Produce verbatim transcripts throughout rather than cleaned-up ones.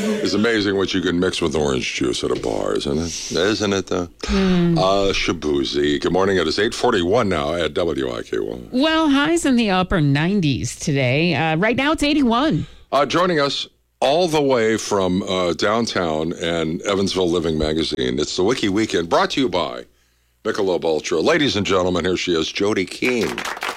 It's amazing what you can mix with orange juice at a bar, isn't it? Isn't it? Uh, mm. uh, Shabuzi. Good morning. It is eight forty-one now at W I K one. Well, highs in the upper nineties today. Uh, right now it's eighty-one. Uh, joining us all the way from uh, downtown and Evansville Living Magazine, it's the Wiki Weekend, brought to you by Michelob Ultra. Ladies and gentlemen, here she is, Jody Keene.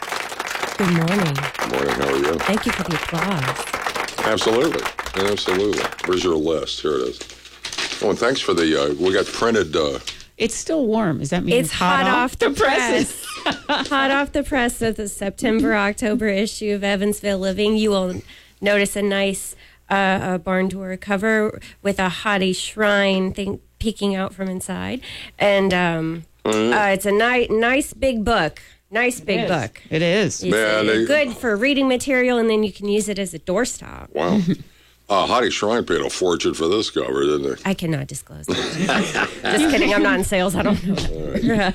Good morning. Good morning. How are you? Thank you for the applause. Absolutely. Absolutely. Where's your list? Here it is. Oh, and thanks for the, uh, we got printed. Uh, it's still warm. Does that mean it's, it's hot, hot off the press? press. Hot off the press of the September October issue of Evansville Living. You will notice a nice uh, a barn door cover with a haughty shrine thing peeking out from inside. And um, mm-hmm. uh, it's a ni- nice big book. Nice big it book. It is. It's Man, they, good for reading material, and then you can use it as a doorstop. Wow. uh, Hottie Shrine paid a fortune for this cover, didn't they? I cannot disclose that. Just kidding. I'm not in sales. I don't know. Right.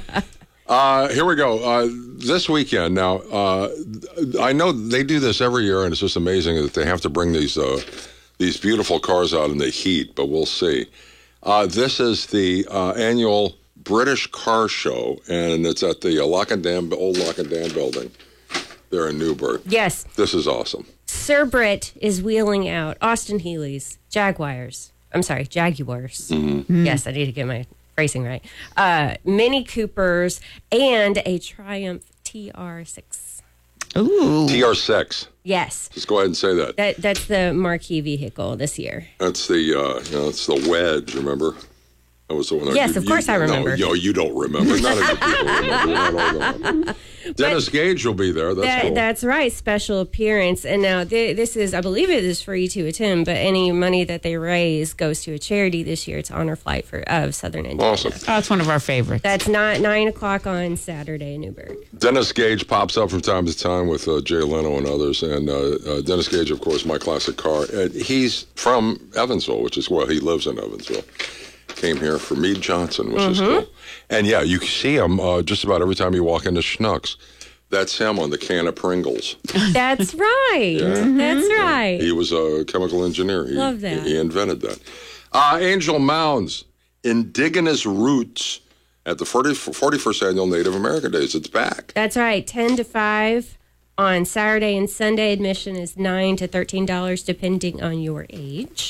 uh, here we go. Uh, this weekend, now, uh, I know they do this every year, and it's just amazing that they have to bring these uh, these beautiful cars out in the heat, but we'll see. Uh, this is the uh, annual British Car Show, and it's at the uh, Lock and Dam, old Lock and Dam building there in Newburgh. Yes. This is awesome. Sir Brit is wheeling out Austin Healey's, Jaguars. I'm sorry, Jaguars. Mm-hmm. Mm-hmm. Yes, I need to get my phrasing right. Uh, Mini Coopers and a Triumph T R six. Ooh. T R six. Yes. Just go ahead and say that. That that's the marquee vehicle this year. That's the, uh, you know, it's the Wedge, remember? That was the one. Yes, you, of course you, I remember. No, you, know, you don't remember. None of you people remember. You're not old enough. Dennis but Gage will be there. That's that, cool. That's right. Special appearance. And now th- this is, I believe it is free to attend, but any money that they raise goes to a charity this year. It's Honor Flight for of Southern Indiana. Awesome. Oh, that's one of our favorites. That's not nine o'clock on Saturday in Newburgh. Dennis Gage pops up from time to time with uh, Jay Leno and others. And uh, uh, Dennis Gage, of course, My Classic Car. Uh, he's from Evansville, which is where he lives in Evansville. Came here for Meade Johnson, which mm-hmm. is cool. And yeah, you see him uh, just about every time you walk into Schnucks. That's him on the can of Pringles. That's right. Yeah. Mm-hmm. That's right. He was a chemical engineer. He, Love that. He invented that. Uh, Angel Mounds, Indigenous Roots at the forty-first Annual Native American Days. It's back. That's right. ten to five on Saturday and Sunday. Admission is nine to thirteen dollars depending on your age.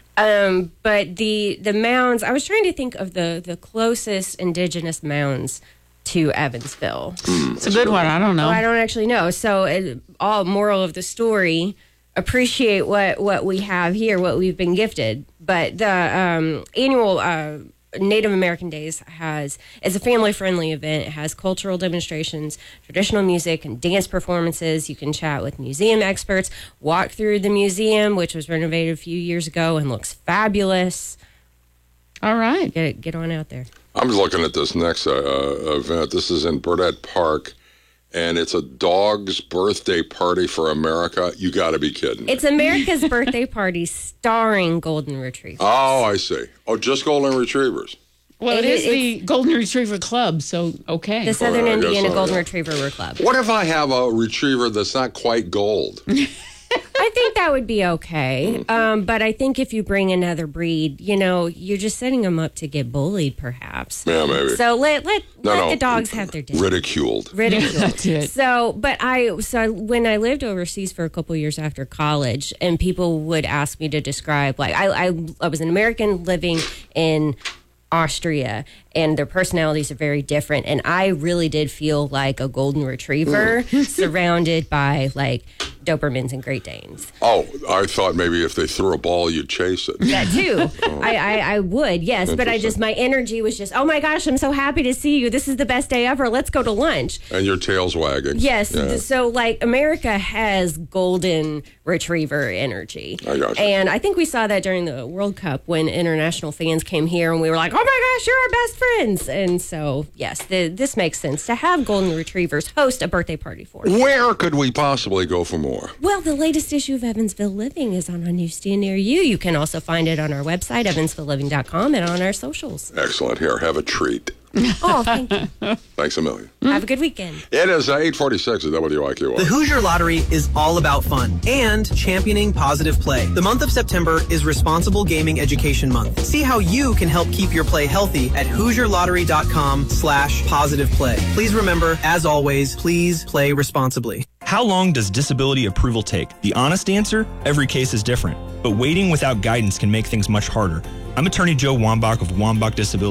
Um, but the the mounds, I was trying to think of the, the closest indigenous mounds to Evansville. Mm, it's a good one. I don't know. Oh, I don't actually know. So, uh, all moral of the story, appreciate what, what we have here, what we've been gifted. But the um, annual uh, Native American Days has is a family-friendly event. It has cultural demonstrations, traditional music, and dance performances. You can chat with museum experts, walk through the museum, which was renovated a few years ago and looks fabulous. All right. Get, get on out there. I'm looking at this next uh, event. This is in Burdett Park, and it's a dog's birthday party for America. You got to be kidding me. It's America's birthday party starring Golden Retrievers. Oh, I see. Oh, just Golden Retrievers. Well, it, it is the Golden Retriever Club, so okay. The Southern right, Indiana so, Golden yeah. Retriever Club. What if I have a retriever that's not quite gold? I think that would be okay. Um, but I think if you bring another breed, you know, you're just setting them up to get bullied, perhaps. Yeah, maybe. So let let, no, let no. the dogs have their day. Ridiculed. Ridiculed. That's it. So, but I, so when I lived overseas for a couple years after college, and people would ask me to describe, like, I, I, I was an American living in Austria, and their personalities are very different. And I really did feel like a golden retriever surrounded by like Dobermans and Great Danes. Oh, I thought maybe if they threw a ball, you'd chase it. That too. oh. I, I, I would, yes. But I just, my energy was just, oh my gosh, I'm so happy to see you. This is the best day ever. Let's go to lunch. And your tail's wagging. Yes. Yeah. So like America has golden retriever energy. I got you. And I think we saw that during the World Cup when international fans came here and we were like, oh my gosh, you're our best friends. And so, yes, the, this makes sense to have golden retrievers host a birthday party for you. Where could we possibly go for more? Well, the latest issue of Evansville Living is on a newsstand near you. You can also find it on our website, evansville living dot com, and on our socials. Excellent. Here, have a treat. Oh, thank you. Thanks a million. Have a good weekend. It is uh, eight forty-six at W I Q R. The Hoosier Lottery is all about fun and championing positive play. The month of September is Responsible Gaming Education Month. See how you can help keep your play healthy at HoosierLottery.com slash positive play. Please remember, as always, please play responsibly. How long does disability approval take? The honest answer? Every case is different. But waiting without guidance can make things much harder. I'm attorney Joe Wambach of Wambach Disability.